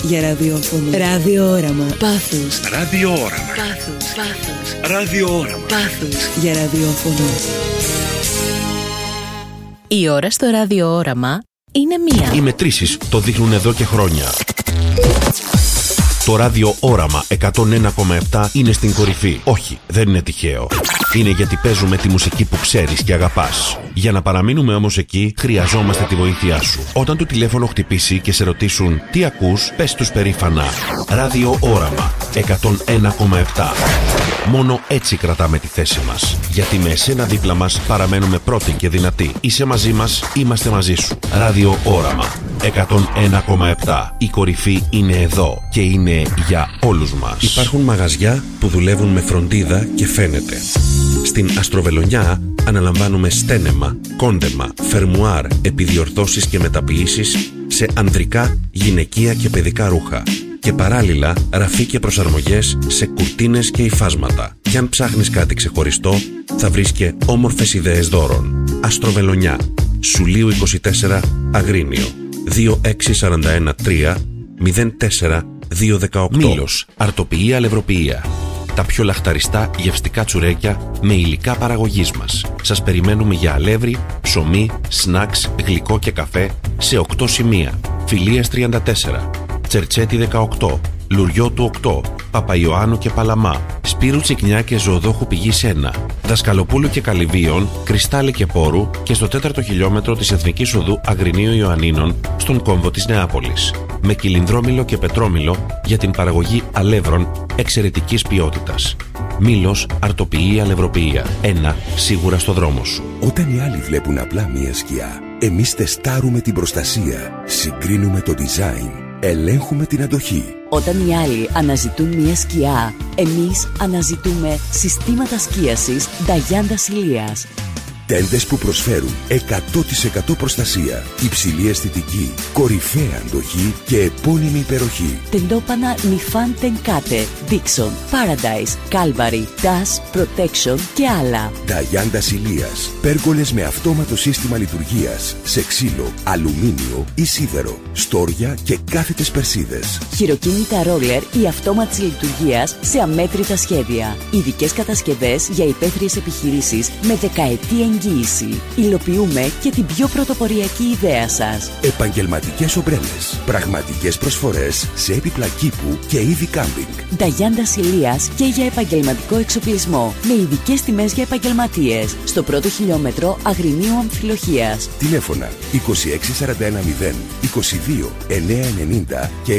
για ραδιόφωνο. Ραδιόραμα. Πάθους. Ραδιόραμα. Πάθους. Ραδιόραμα. Πάθους για ραδιόφωνο. Η ώρα στο ραδιόραμα είναι 1. Οι μετρήσεις το δείχνουν εδώ και χρόνια. Το ράδιο όραμα 101,7 είναι στην κορυφή. Όχι, δεν είναι τυχαίο. Είναι γιατί παίζουμε τη μουσική που ξέρεις και αγαπάς. Για να παραμείνουμε όμως εκεί, χρειαζόμαστε τη βοήθειά σου. Όταν το τηλέφωνο χτυπήσει και σε ρωτήσουν τι ακούς, πες τους περήφανα. Ράδιο όραμα 101,7. Μόνο έτσι κρατάμε τη θέση μας. Γιατί με εσένα δίπλα μας παραμένουμε πρώτοι και δυνατοί. Είσαι μαζί μας, είμαστε μαζί σου. Ράδιο όραμα 101,7. Η κορυφή είναι εδώ και είναι για όλους μας. Υπάρχουν μαγαζιά που δουλεύουν με φροντίδα και φαίνεται. Στην Αστροβελονιά αναλαμβάνουμε στένεμα, κόντεμα, φερμουάρ, επιδιορθώσεις και μεταποιήσεις σε ανδρικά, γυναικεία και παιδικά ρούχα. Και παράλληλα ραφή και προσαρμογές σε κουρτίνες και υφάσματα. Κι αν ψάχνεις κάτι ξεχωριστό, θα βρεις και όμορφες ιδέες δώρων. Αστροβελονιά, Σουλίου 24, Αγρίνιο, 26413 04218. Μήλος, αρτοποιεία αλευροποιεία. Τα πιο λαχταριστά γευστικά τσουρέκια με υλικά παραγωγής μας. Σας περιμένουμε για αλεύρι, ψωμί, σνακς, γλυκό και καφέ σε 8 σημεία. Φιλίας 34, Τσερτσέτη 18, Λουριώτου 8, Παπαϊωάννου και Παλαμά, Σπύρου Τσικνιά και Ζωοδόχου Πηγής 1, Δασκαλοπούλου και Καλυβίων, Κρυστάλλη και Πόρου και στο 4ο χιλιόμετρο της Εθνικής Οδού Αγρινίου Ιωαννίνων στον κόμβο της Νεάπολης. Με κυλινδρόμηλο και πετρόμηλο για την παραγωγή αλεύρων εξαιρετικής ποιότητας. Μήλος, αρτοποιεία, αλευροποιεία. Ένα σίγουρα στο δρόμο σου. Όταν οι άλλοι βλέπουν απλά μία σκιά, εμείς τεστάρουμε την προστασία, συγκρίνουμε το design, ελέγχουμε την αντοχή. Όταν οι άλλοι αναζητούν μια σκιά, εμείς αναζητούμε συστήματα σκίασης Νταγιάντα Ηλίας. Τέντες που προσφέρουν 100% προστασία, υψηλή αισθητική, κορυφαία αντοχή και επώνυμη υπεροχή. Τεντόπανα Νιφάν Τενκάτε, Dixon, Paradise, Calvary, Dash, Protection και άλλα. Νταγιάντα Ηλίας. Πέργολες με αυτόματο σύστημα λειτουργίας σε ξύλο, αλουμίνιο ή σίδερο, στόρια και κάθετες περσίδες. Χειροκίνητα ρόλερ ή αυτόματης λειτουργίας σε αμέτρητα σχέδια. Ειδικές κατασκευές για υπαίθριες επιχειρήσεις με δεκαετή εγγύηση. Υλοποιούμε και την πιο πρωτοποριακή ιδέα σας. Επαγγελματικές ομπρέλες. Πραγματικές προσφορές σε έπιπλα κήπου και είδη κάμπινγκ. Νταγιάντα Ηλίας και για επαγγελματικό εξοπλισμό. Με ειδικές τιμές για επαγγελματίες. Στο 1ο χιλιόμετρο Αγρινίου Αμφιλοχίας. Τηλέφωνα 26410 22 990 και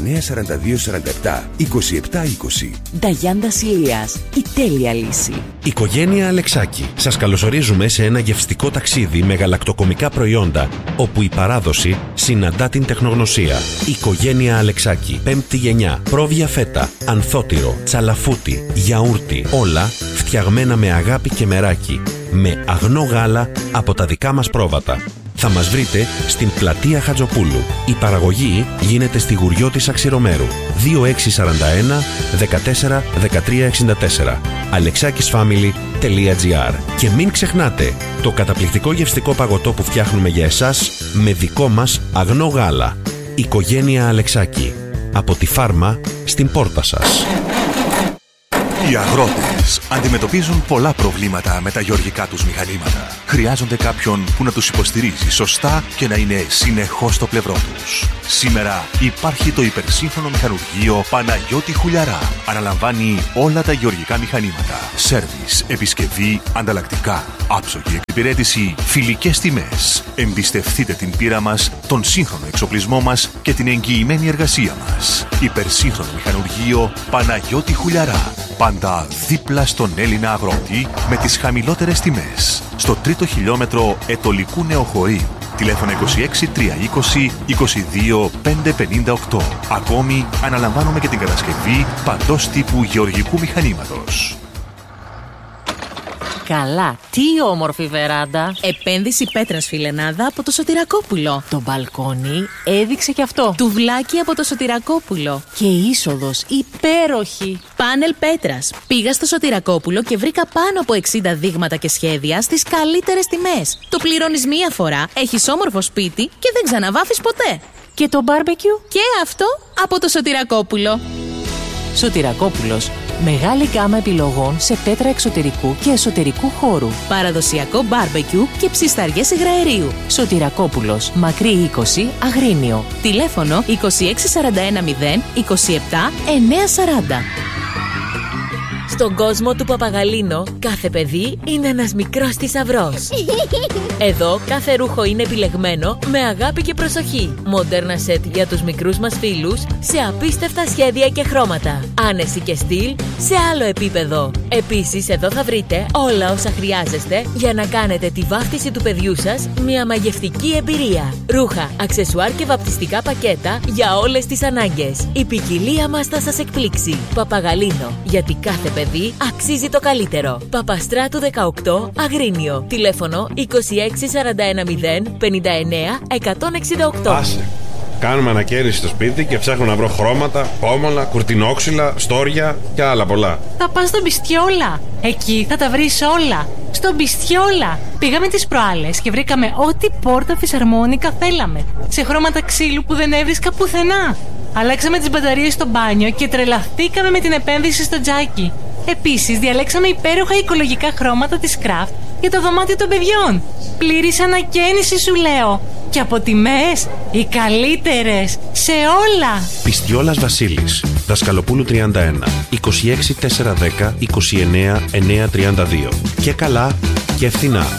694247 2720. Νταγιάντα Ηλίας. Η τέλεια λύση. Οικογένεια Αλεξάκη. Σας καλωσορίζουμε σε ένα γευστικό ταξίδι με γαλακτοκομικά προϊόντα, όπου η παράδοση συναντά την τεχνογνωσία. Οικογένεια Αλεξάκη. 5η γενιά. Πρόβια φέτα, ανθότυρο, τσαλαφούτι, γιαούρτι. Όλα φτιαγμένα με αγάπη και μεράκι. Με αγνό γάλα από τα δικά μας πρόβατα. Θα μας βρείτε στην πλατεία Χατζοπούλου. Η παραγωγή γίνεται στη Γουριώτης Αξιρομέρου. 2641 14 13 64. alexakisfamily.gr. Και μην ξεχνάτε το καταπληκτικό γευστικό παγωτό που φτιάχνουμε για εσάς με δικό μας αγνό γάλα. Οικογένεια Αλεξάκη. Από τη φάρμα στην πόρτα σας. Οι αγρότες αντιμετωπίζουν πολλά προβλήματα με τα γεωργικά τους μηχανήματα. Χρειάζονται κάποιον που να τους υποστηρίζει σωστά και να είναι συνεχώς στο πλευρό τους. Σήμερα υπάρχει το υπερσύγχρονο μηχανουργείο Παναγιώτη Χουλιαρά. Αναλαμβάνει όλα τα γεωργικά μηχανήματα. Σέρβις, επισκευή, ανταλλακτικά, άψογη εξυπηρέτηση, φιλικές τιμές. Εμπιστευτείτε την πείρα μας, τον σύγχρονο εξοπλισμό μας και την εγγυημένη εργασία μας. Υπερσύγχρονο μηχανουργείο Παναγιώτη Χουλιαρά. Πάντα δίπλα στον Έλληνα αγρότη με τις χαμηλότερες τιμές. Στο 3ο χιλιόμετρο Ετωλικού Νεοχωρίου. Τηλέφωνο 26 320 22 558. Ακόμη αναλαμβάνουμε και την κατασκευή παντός τύπου γεωργικού μηχανήματος. Καλά, τι όμορφη βεράντα. Επένδυση πέτρας φιλενάδα από το Σωτηρακόπουλο. Το μπαλκόνι έδειξε κι αυτό. Τουβλάκι από το Σωτηρακόπουλο. Και είσοδος υπέροχη. Πάνελ πέτρας. Πήγα στο Σωτηρακόπουλο και βρήκα πάνω από 60 δείγματα και σχέδια στις καλύτερες τιμές. Το πληρώνεις μία φορά, έχεις όμορφο σπίτι και δεν ξαναβάφεις ποτέ. Και το μπάρμπεκιου? Και αυτό από το Σωτηρακόπουλο. Σωτηρακόπουλος. Μεγάλη γκάμα επιλογών σε πέτρα εξωτερικού και εσωτερικού χώρου. Παραδοσιακό μπάρμπεκιου και ψισταριές υγραερίου. Σωτηρακόπουλος. Μακρύ 20, Αγρίνιο. Τηλέφωνο 2641 0 27 940. Στον κόσμο του Παπαγαλίνο, κάθε παιδί είναι ένας μικρός θησαυρός. Εδώ κάθε ρούχο είναι επιλεγμένο με αγάπη και προσοχή. Μοντέρνα σετ για τους μικρούς μας φίλους σε απίστευτα σχέδια και χρώματα. Άνεση και στυλ σε άλλο επίπεδο. Επίσης εδώ θα βρείτε όλα όσα χρειάζεστε για να κάνετε τη βάφτιση του παιδιού σας μια μαγευτική εμπειρία. Ρούχα, αξεσουάρ και βαπτιστικά πακέτα για όλες τις ανάγκες. Η ποικιλία μας θα σας εκπλήξει. Παπαγαλίνο, γιατί κάθε παιδί αξίζει το καλύτερο. Παπαστράτου 18, Αγρίνιο. Τηλέφωνο 2641 0 59 168. Άσε. Κάνουμε ανακαίνιση στο σπίτι και ψάχνω να βρω χρώματα, πόμολα, κουρτινόξυλα, στόρια και άλλα πολλά. Θα πας στον Μπιστιόλα. Εκεί θα τα βρεις όλα. Στον Μπιστιόλα. Πήγαμε τις προάλλες και βρήκαμε ό,τι πόρτα φυσαρμόνικα θέλαμε. Σε χρώματα ξύλου που δεν έβρισκα πουθενά. Αλλάξαμε τις μπαταρίες στο μπάνιο και τρελαθήκαμε με την επένδυση στο τζάκι. Επίσης, διαλέξαμε υπέροχα οικολογικά χρώματα της Craft για το δωμάτιο των παιδιών. Πλήρης ανακαίνιση, σου λέω. Και από τιμές, οι καλύτερες σε όλα. Πιστιόλας Βασίλης, Δασκαλοπούλου 31, 26 410 29 932. Και καλά και φθηνά.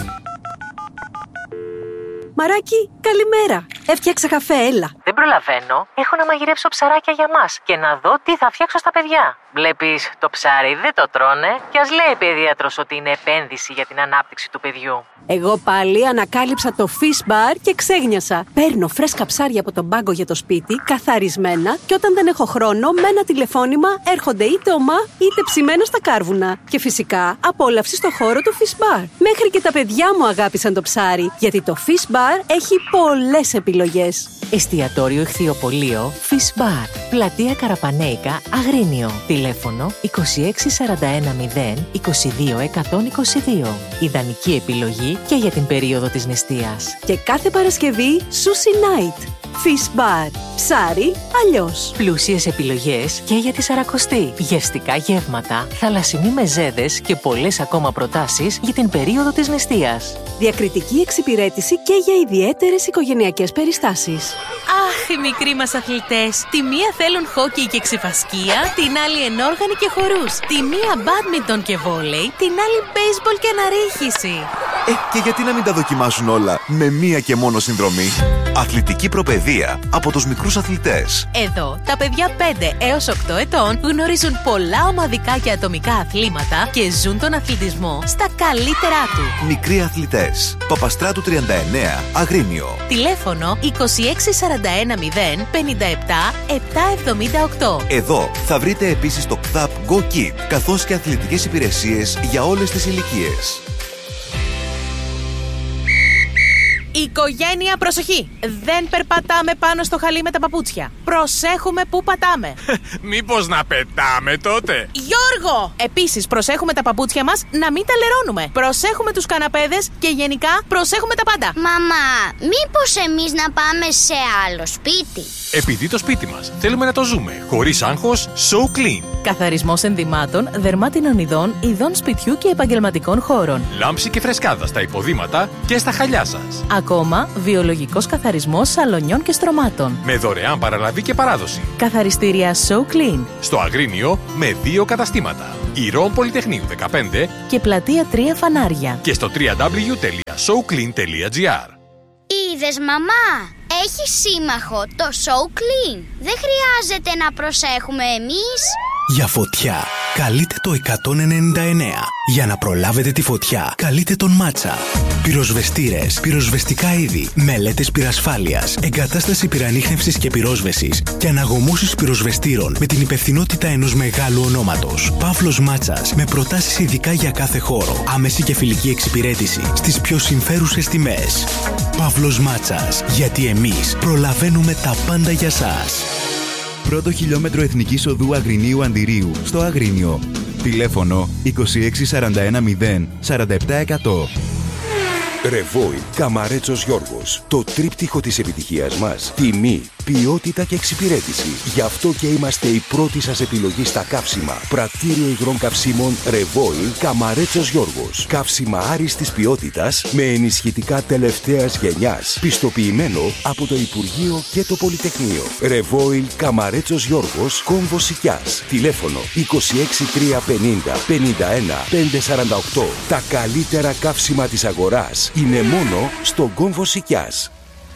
Μαράκι, καλημέρα. Έφτιαξα καφέ, έλα. Δεν προλαβαίνω. Έχω να μαγειρέψω ψαράκια για μας και να δω τι θα φτιάξω στα παιδιά. Βλέπεις, το ψάρι δεν το τρώνε και ας λέει η παιδίατρος ότι είναι επένδυση για την ανάπτυξη του παιδιού. Εγώ πάλι ανακάλυψα το Fish Bar και ξέγνιασα. Παίρνω φρέσκα ψάρια από τον πάγκο για το σπίτι, καθαρισμένα, και όταν δεν έχω χρόνο, με ένα τηλεφώνημα έρχονται είτε ομά είτε ψημένα στα κάρβουνα. Και φυσικά απόλαυση στο χώρο του Fish Bar. Μέχρι και τα παιδιά μου αγάπησαν το ψάρι, γιατί το Fish Bar έχει πολλές επιλογές. Εστιατόριο Ηχθειοπωλείο Fish Bar. Πλατεία Καραπανέικα, Αγρίνιο. Τηλέφωνο 2641 0 22 122. Ιδανική επιλογή και για την περίοδο της νηστείας. Και κάθε Παρασκευή Sushi Night. Fish Bar. Ψάρι αλλιώς. Πλούσιες επιλογές και για τη Σαρακοστή. Γευστικά γεύματα, θαλασσινοί μεζέδες και πολλές ακόμα προτάσεις για την περίοδο της νηστείας. Διακριτική εξυπηρέτηση και για ιδιαίτερες οικογενειακές περιστάσεις. Αχ, οι μικροί μας αθλητές. Τη μία θέλουν χόκκι και ξυφασκία, την άλλη ενόργανη και χορούς. Τη μία μπάντμιντον και βόλεϊ, την άλλη μπέισμπολ και αναρρίχηση. Και γιατί να μην τα δοκιμάσουν όλα με μία και μόνο συνδρομή? Αθλητική προπαιδεία από τους μικρούς αθλητές. Εδώ, τα παιδιά 5 έως 8 ετών γνωρίζουν πολλά ομαδικά και ατομικά αθλήματα και ζουν τον αθλητισμό στα καλύτερά του. Μικροί αθλητές. Παπαστράτου 39, Αγρίνιο. Τηλέφωνο 2641 0 57 778. Εδώ θα βρείτε επίσης το KDAP Go Kit, καθώς και αθλητικές υπηρεσίες για όλες τις ηλικίες. Οικογένεια, προσοχή! Δεν περπατάμε πάνω στο χαλί με τα παπούτσια. Προσέχουμε πού πατάμε. Μήπως να πετάμε τότε? Γιώργο! Επίσης, προσέχουμε τα παπούτσια μας να μην τα λερώνουμε. Προσέχουμε τους καναπέδες και γενικά προσέχουμε τα πάντα. Μαμά, μήπως εμείς να πάμε σε άλλο σπίτι? Επειδή το σπίτι μας θέλουμε να το ζούμε χωρίς άγχος, So Clean. Καθαρισμός ενδυμάτων, δερμάτινων ειδών, ειδών σπιτιού και επαγγελματικών χώρων. Λάμψη και φρεσκάδα στα υποδήματα και στα χαλιά σας. Ακόμα, βιολογικός καθαρισμός σαλονιών και στρωμάτων. Με δωρεάν παραλαβή και παράδοση. Καθαριστήρια So Clean. Στο Αγρίνιο με 2 καταστήματα. Ηρών Πολυτεχνείου 15 και πλατεία 3 Φανάρια. Και στο www.soclean.gr. Είδες, μαμά, έχει σύμμαχο το So Clean. Δεν χρειάζεται να προσέχουμε εμείς. Για φωτιά, καλείτε το 199. Για να προλάβετε τη φωτιά, καλείτε τον Μάτσα. Πυροσβεστήρες, πυροσβεστικά είδη, μελέτες πυρασφάλειας, εγκατάσταση πυρανίχνευσης και πυρόσβεσης και αναγωμώσεις πυροσβεστήρων με την υπευθυνότητα ενός μεγάλου ονόματος. Παύλος Μάτσας, με προτάσεις ειδικά για κάθε χώρο. Άμεση και φιλική εξυπηρέτηση στις πιο συμφέρουσες τιμές. Παύλος Μάτσας, γιατί εμείς προλαβαίνουμε τα πάντα για σας. Πρώτο χιλιόμετρο Εθνικής Οδού Αγρινίου Αντιρίου στο Αγρίνιο. Τηλέφωνο 2641 0 47 100. Ρεβόι Καμαρέτσος Γιώργος. Το τρίπτυχο της επιτυχίας μας. Τιμή, Ποιότητα και εξυπηρέτηση. Γι' αυτό και είμαστε η πρώτη σας επιλογή στα καύσιμα. Πρατήριο υγρών καυσίμων Revoil Καμαρέτσος Γιώργος. Καύσιμα άριστης ποιότητας με ενισχυτικά τελευταίας γενιάς. Πιστοποιημένο από το Υπουργείο και το Πολυτεχνείο. Revoil Καμαρέτσος Γιώργος, Κόμβος Σικιάς. Τηλέφωνο 26350 51 548. Τα καλύτερα καύσιμα της αγοράς είναι μόνο στον Κόμβο Σικιάς.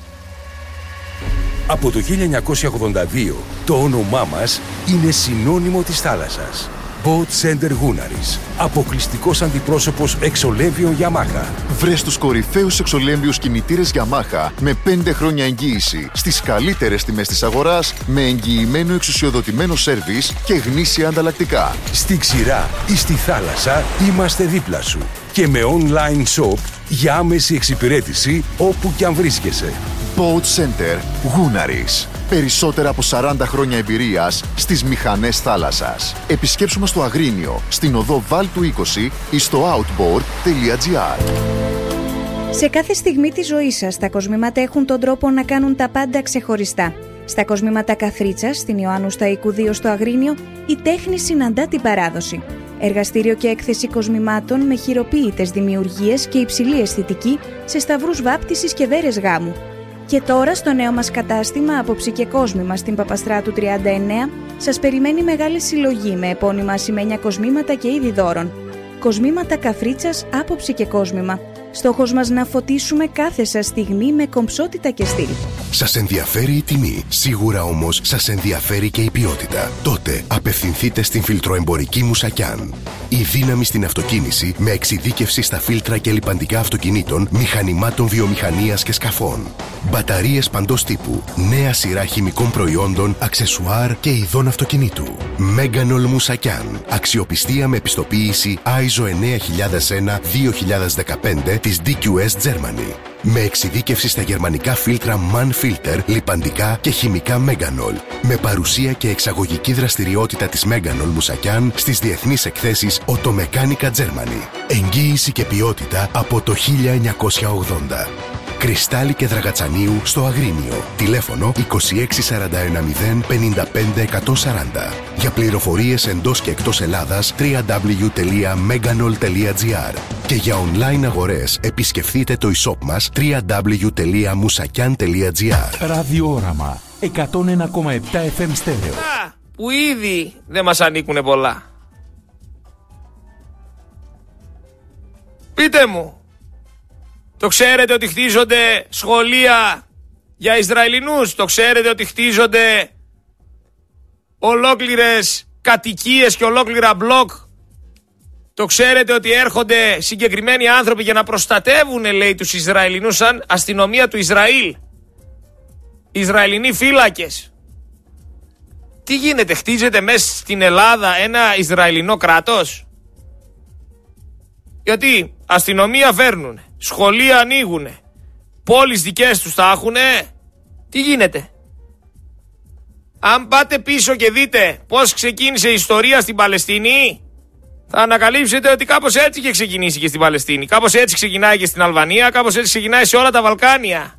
Από το 1982 το όνομά μας είναι συνώνυμο της θάλασσας. Boat Center Gunaris. Αποκλειστικός αντιπρόσωπος εξολέμβιων Yamaha. Βρες τους κορυφαίους εξολέμβιους κινητήρες Yamaha με 5 χρόνια εγγύηση στις καλύτερες τιμές της αγοράς, με εγγυημένο εξουσιοδοτημένο σέρβις και γνήσια ανταλλακτικά. Στη ξηρά ή στη θάλασσα είμαστε δίπλα σου. Και με online shop για άμεση εξυπηρέτηση όπου κι αν βρίσκεσαι. Boat Center Gunaris. Περισσότερα από 40 χρόνια εμπειρίας στις μηχανές θάλασσας. Επισκέψου μας στο Αγρίνιο, στην οδό Βάλτου 20 ή στο outboard.gr. Σε κάθε στιγμή της ζωής σας, τα κοσμήματα έχουν τον τρόπο να κάνουν τα πάντα ξεχωριστά. Στα κοσμήματα Καθρίτσας, στην Ιωάννου Σταϊκού 2 στο Αγρίνιο, η τέχνη συναντά την παράδοση. Εργαστήριο και έκθεση κοσμημάτων με χειροποίητες δημιουργίες και υψηλή αισθητική σε σταυρούς βάπτισης και δέρες γάμου. Και τώρα στο νέο μας κατάστημα Άποψη και Κόσμημα στην Παπαστράτου 39 σας περιμένει μεγάλη συλλογή με επώνυμα ασημένια κοσμήματα και είδη δώρων. Κοσμήματα Καθρίτσας, Άποψη και Κόσμημα. Στόχος μας να φωτίσουμε κάθε σας στιγμή με κομψότητα και στυλ. Σας ενδιαφέρει η τιμή, σίγουρα όμως σας ενδιαφέρει και η ποιότητα. Τότε απευθυνθείτε στην φιλτροεμπορική Μουσακιάν. Η δύναμη στην αυτοκίνηση με εξειδίκευση στα φίλτρα και λιπαντικά αυτοκινήτων, μηχανημάτων βιομηχανίας και σκαφών. Μπαταρίες παντός τύπου, νέα σειρά χημικών προϊόντων, αξεσουάρ και ειδών αυτοκινήτου. Μέγκανολ Μουσακιάν. Αξιοπιστία με επιστοποίηση ISO 9001-2015 της DQS Germany. Με εξειδίκευση στα γερμανικά φίλτρα MAN Filter, λιπαντικά και χημικά Μέγκανολ. Με παρουσία και εξαγωγική δραστηριότητα της Μέγκανολ Μουσακιάν στις διεθνείς εκθέσεις Automechanica Germany. Εγγύηση και ποιότητα από το 1980. Κρυστάλλι και Δραγατσανίου στο Αγρίνιο. Τηλέφωνο 26410 55 140. Για πληροφορίες εντός και εκτός Ελλάδας www.meganol.gr. Και για online αγορές επισκεφτείτε το e-shop μας www.mousakian.gr. Ραδιόραμα 101,7 FM στέρεο. Που ήδη δεν μας ανήκουνε πολλά. Πείτε μου, το ξέρετε ότι χτίζονται σχολεία για Ισραηλινούς? Το ξέρετε ότι χτίζονται ολόκληρες κατοικίες και ολόκληρα μπλοκ? Το ξέρετε ότι έρχονται συγκεκριμένοι άνθρωποι για να προστατεύουν, λέει, τους Ισραηλινούς σαν αστυνομία του Ισραήλ? Ισραηλινοί φύλακες. Τι γίνεται, χτίζεται μέσα στην Ελλάδα ένα Ισραηλινό κράτος? Γιατί αστυνομία φέρνουνε, σχολεία ανοίγουνε, πόλεις δικές τους τα έχουνε. Τι γίνεται? Αν πάτε πίσω και δείτε πώς ξεκίνησε η ιστορία στην Παλαιστίνη, θα ανακαλύψετε ότι κάπως έτσι είχε ξεκινήσει και στην Παλαιστίνη. Κάπως έτσι ξεκινάει και στην Αλβανία, κάπως έτσι ξεκινάει σε όλα τα Βαλκάνια.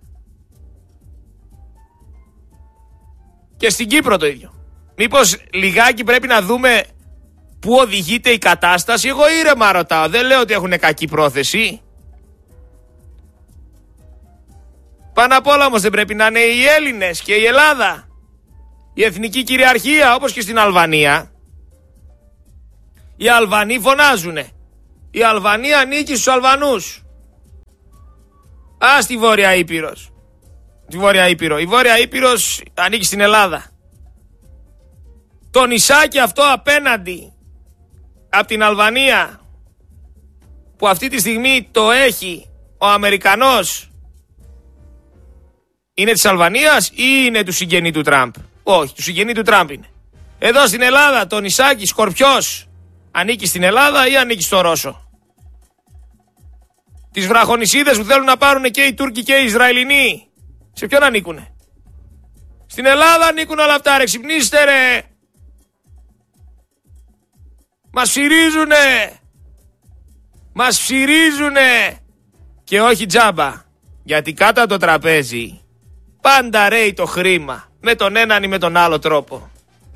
Και στην Κύπρο το ίδιο. Μήπως λιγάκι πρέπει να δούμε πού οδηγείται η κατάσταση? Εγώ ήρεμα ρωτάω, δεν λέω ότι έχουν κακή πρόθεση. Πάνω απ' όλα όμως δεν πρέπει να είναι οι Έλληνες και η Ελλάδα, η εθνική κυριαρχία, όπως και στην Αλβανία? Οι Αλβανοί φωνάζουνε, η Αλβανία ανήκει στους Αλβανούς. Στη Βόρεια Ήπειρος. Τη Βόρεια Ήπειρο. Η Βόρεια Ήπειρος ανήκει στην Ελλάδα. Το νησάκι αυτό απέναντι από την Αλβανία, που αυτή τη στιγμή το έχει ο Αμερικανός, είναι της Αλβανίας ή είναι του συγγενή του Τραμπ? Όχι, του συγγενή του Τραμπ είναι. Εδώ στην Ελλάδα το νησάκι Σκορπιός ανήκει στην Ελλάδα ή ανήκει στο Ρώσο? Τις βραχονησίδες που θέλουν να πάρουν και οι Τούρκοι και οι Ισραηλινοί, σε ποιον ανήκουνε? Στην Ελλάδα ανήκουν όλα αυτά, ρε, ξυπνήστε ρε. Μας ψηρίζουνε. Μας ψηρίζουνε. Και όχι τζάμπα. Γιατί κάτω από το τραπέζι Πάντα ρέει το χρήμα, με τον έναν ή με τον άλλο τρόπο.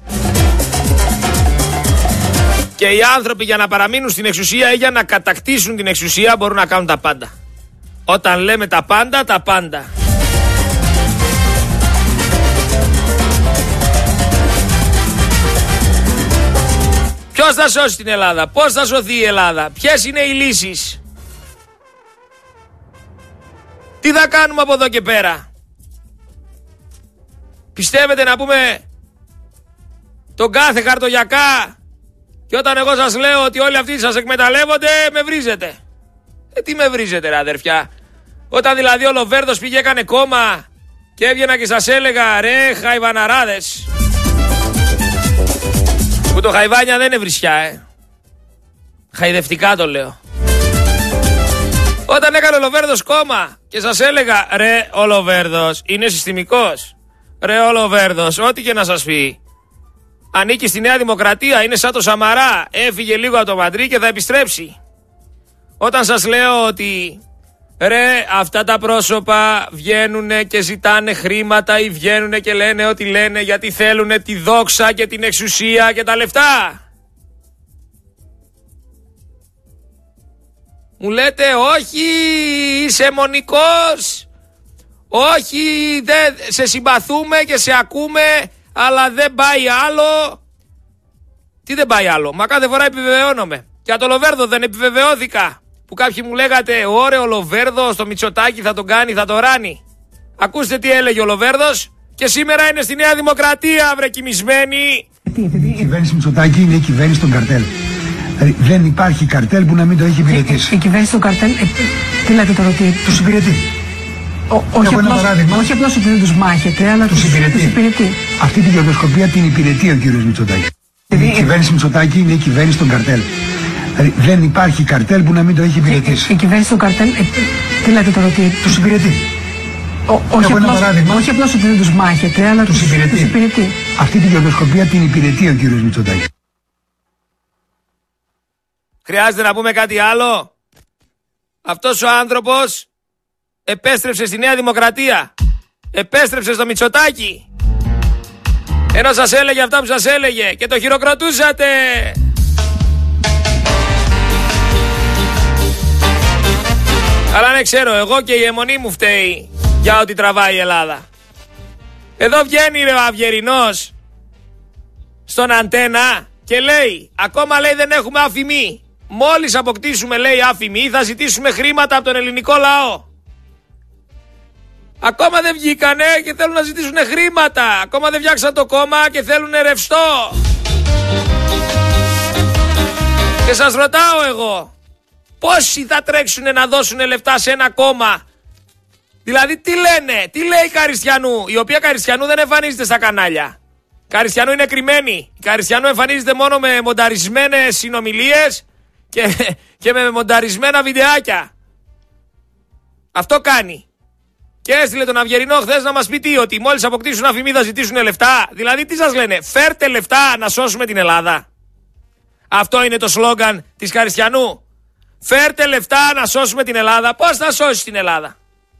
Και οι άνθρωποι για να παραμείνουν στην εξουσία ή για να κατακτήσουν την εξουσία μπορούν να κάνουν τα πάντα. Όταν λέμε τα πάντα, τα πάντα. Ποιος θα σώσει την Ελλάδα, πώς θα σωθεί η Ελλάδα, ποιες είναι οι λύσεις, τι θα κάνουμε από εδώ και πέρα. Πιστεύετε να πούμε τον κάθε χαρτογιακά και όταν εγώ σας λέω ότι όλοι αυτοί σας εκμεταλλεύονται με βρίζετε. Τι με βρίζετε ρε αδερφιά? Όταν δηλαδή ο Λοβέρδος πήγε έκανε κόμμα και έβγαινα και σας έλεγα ρε χαϊβαναράδες. Που το χαϊβάνια δεν είναι βρισιά, χαϊδευτικά το λέω. Όταν έκανε ο Λοβέρδος κόμμα και σας έλεγα ρε ο Λοβέρδος είναι συστημικός, ρε ο Λοβέρδος ό,τι και να σας πει ανήκει στη Νέα Δημοκρατία, είναι σαν το Σαμαρά, έφυγε λίγο από το Μαντρί και θα επιστρέψει. Όταν σας λέω ότι ρε αυτά τα πρόσωπα βγαίνουνε και ζητάνε χρήματα ή βγαίνουνε και λένε ό,τι λένε γιατί θέλουνε τη δόξα και την εξουσία και τα λεφτά. Μου λέτε όχι είσαι αιμονικός, όχι σε συμπαθούμε και σε ακούμε αλλά δεν πάει άλλο. Τι δεν πάει άλλο? Μα κάθε φορά επιβεβαιώνομαι. Και για το Λοβέρδο δεν επιβεβαιώθηκα. Που κάποιοι μου λέγατε ωραία ο Λοβέρδος το Μητσοτάκη θα τον κάνει, θα το ράνει. Ακούστε τι έλεγε ο Λοβέρδος και σήμερα είναι στη Νέα Δημοκρατία βρε κοιμισμένοι. Επειδή η κυβέρνηση Μητσοτάκη είναι η κυβέρνηση των καρτέλ. Δηλαδή δεν υπάρχει καρτέλ που να μην το έχει υπηρετήσει. Η κυβέρνηση των καρτέλ, τι λέτε τώρα ότι τους υπηρετεί. Όχι απλώς ότι δεν τους μάχεται, αλλά τους υπηρετεί. Αυτή τη κερδοσκοπία την υπηρετεί ο κύριος Μητσοτάκη. Η κυβέρνηση Μητσοτάκη είναι η κυβέρνηση των καρτέλ. Δηλαδή δεν υπάρχει καρτέλ που να μην το έχει υπηρετήσει. Η κυβέρνηση των καρτέλ, τι λέτε τώρα ότι τους υπηρετεί. Όχι απλώς ότι δεν τους μάχεται, αλλά τους υπηρετεί. Αυτή τη κερδοσκοπία την υπηρετεί ο κύριος Μητσοτάκη. Χρειάζεται να πούμε κάτι άλλο? Αυτός ο άνθρωπος επέστρεψε στη Νέα Δημοκρατία. Επέστρεψε στο Μητσοτάκη. Ενώ σας έλεγε αυτά που σας έλεγε και το χειροκροτούσατε. Αλλά ναι ξέρω, εγώ και η αιμονή μου φταίει για ό,τι τραβάει η Ελλάδα. Εδώ βγαίνει ρε ο Αυγερινός στον Αντένα και λέει, ακόμα λέει δεν έχουμε αφημί. Μόλις αποκτήσουμε λέει αφημί θα ζητήσουμε χρήματα από τον ελληνικό λαό. Ακόμα δεν βγήκανε και θέλουν να ζητήσουν χρήματα. Ακόμα δεν φτιάξαν το κόμμα και θέλουν ρευστό. Και σας ρωτάω εγώ, πόσοι θα τρέξουν να δώσουν λεφτά σε ένα κόμμα? Δηλαδή τι λένε, τι λέει η Καριστιανού, η οποία Καριστιανού δεν εμφανίζεται στα κανάλια. Καριστιανού είναι κρυμμένη. Η Καριστιανού εμφανίζεται μόνο με μονταρισμένες συνομιλίες και με μονταρισμένα βιντεάκια. Αυτό κάνει. Και έστειλε τον Αυγερινό χθες να μας πει τι, ότι μόλις αποκτήσουν αφημί θα ζητήσουν λεφτά. Δηλαδή τι σας λένε, φέρτε λεφτά να σώσουμε την Ελλάδα. Αυτό είναι το σλόγγαν της Καριστιανού. Φέρτε λεφτά να σώσουμε την Ελλάδα. Πώς θα σώσει την Ελλάδα?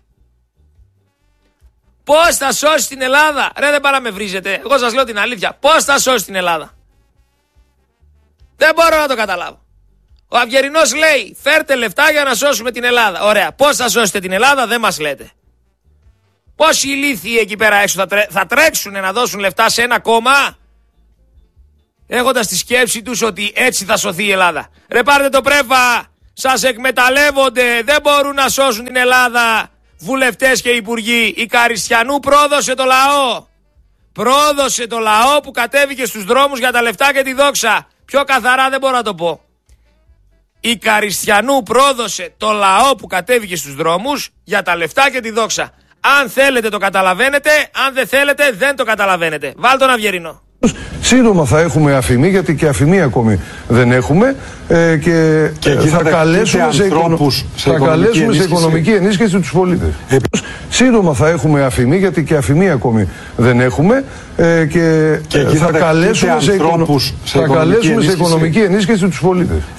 Πώς θα σώσει την Ελλάδα? Ρε δεν πάρα με βρίζετε. Εγώ σας λέω την αλήθεια. Πώς θα σώσει την Ελλάδα? Δεν μπορώ να το καταλάβω. Ο Αυγερινός λέει φέρτε λεφτά για να σώσουμε την Ελλάδα. Ωραία. Πώς θα σώσετε την Ελλάδα δεν μας λέτε. Πόσοι ηλίθιοι εκεί πέρα έξω θα τρέξουν να δώσουν λεφτά σε ένα κόμμα έχοντας τη σκέψη τους ότι έτσι θα σωθεί η Ελλάδα. Ρε πάρτε το πρέφα. Σας εκμεταλλεύονται. Δεν μπορούν να σώσουν την Ελλάδα βουλευτές και υπουργοί. Η Καριστιανού πρόδωσε το λαό. Πρόδωσε το λαό που κατέβηκε στους δρόμους για τα λεφτά και τη δόξα. Πιο καθαρά δεν μπορώ να το πω. Η Καριστιανού πρόδωσε το λαό που κατέβηκε στους δρόμους για τα λεφτά και τη δόξα. Αν θέλετε το καταλαβαίνετε, αν δεν θέλετε δεν το καταλαβαίνετε. Βάλ' τον Αυγερινό. Σύντομα θα έχουμε αφημί, γιατί και αφημί ακόμη δεν έχουμε και θα καλέσουμε σε οικονομική ενίσχυση τους πολίτες. Σύντομα θα έχουμε αφημί, γιατί και αφημί ακόμη δεν έχουμε και θα καλέσουμε σε οικονομική ενίσχυση τους πολίτες.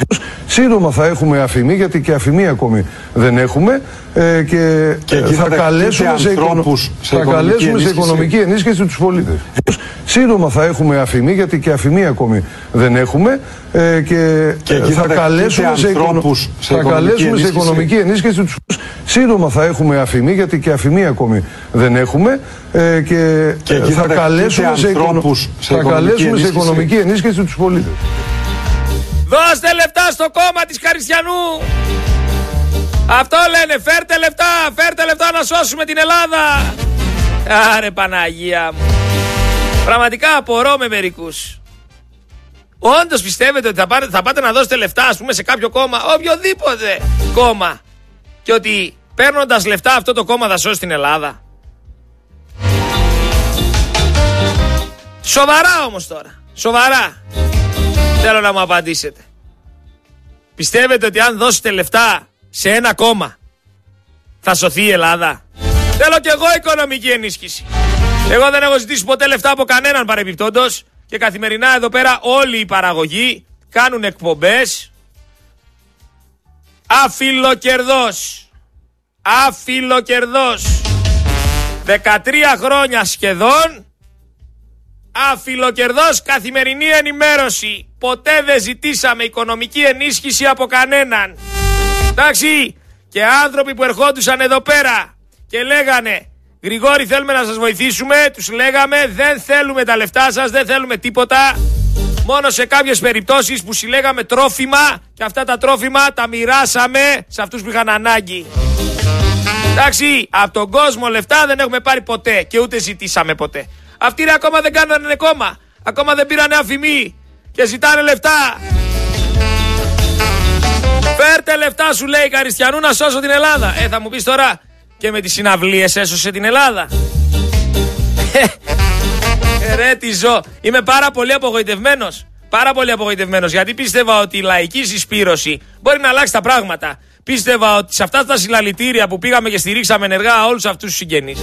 σύντομα θα έχουμε αφημί, γιατί και αφημί ακόμη δεν έχουμε. Και θα καλέσουμε σε οικονομική ενίσχυση τους πολίτες. Σύντομα θα έχουμε αφημί, γιατί και αφημί ακόμη δεν έχουμε. Και θα καλέσουμε σε οικονομική ενίσχυση τους. Σύντομα θα έχουμε αφημί, γιατί και αφημί ακόμη δεν έχουμε. Και θα καλέσουμε σε οικονομική ενίσχυση τους πολίτες. Δώστε λεφτά στο κόμμα της Χαριστιανού. Αυτό λένε, φέρτε λεφτά να σώσουμε την Ελλάδα. Άρε Παναγία μου. Πραγματικά απορώ με μερικούς. Όντως πιστεύετε ότι θα πάτε να δώσετε λεφτά, ας πούμε, σε κάποιο κόμμα, οποιοδήποτε κόμμα, και ότι παίρνοντας λεφτά αυτό το κόμμα θα σώσει την Ελλάδα? Σοβαρά όμως τώρα, σοβαρά θέλω να μου απαντήσετε. Πιστεύετε ότι αν δώσετε λεφτά σε ένα κόμμα θα σωθεί η Ελλάδα? Θέλω κι εγώ οικονομική ενίσχυση. Εγώ δεν έχω ζητήσει ποτέ λεφτά από κανέναν παρεμπιπτόντως, και καθημερινά εδώ πέρα όλοι οι παραγωγοί κάνουν εκπομπές αφιλοκερδός 13 χρόνια σχεδόν, αφιλοκερδός καθημερινή ενημέρωση. Ποτέ δεν ζητήσαμε οικονομική ενίσχυση από κανέναν. Εντάξει, και άνθρωποι που ερχόντουσαν εδώ πέρα και λέγανε Γρηγόρη, θέλουμε να σας βοηθήσουμε, τους λέγαμε δεν θέλουμε τα λεφτά σας, δεν θέλουμε τίποτα. Μόνο σε κάποιες περιπτώσεις που συλλέγαμε τρόφιμα, και αυτά τα τρόφιμα τα μοιράσαμε σε αυτούς που είχαν ανάγκη. Εντάξει, από τον κόσμο λεφτά δεν έχουμε πάρει ποτέ και ούτε ζητήσαμε ποτέ. Αυτοί ακόμα δεν κάνανε κόμμα, ακόμα δεν πήρανε αφημί και ζητάνε λεφτά. Φέρτε λεφτά, σου λέει, Χαριστιανού, να σώσω την Ελλάδα. Θα μου πεις τώρα, και με τις συναυλίες έσωσε την Ελλάδα? Ρε τι ζω. Είμαι πάρα πολύ απογοητευμένος, γιατί πίστευα ότι η λαϊκή συσπήρωση μπορεί να αλλάξει τα πράγματα. Πίστευα ότι σε αυτά τα συλλαλητήρια που πήγαμε και στηρίξαμε ενεργά όλους αυτούς τους συγγενείς,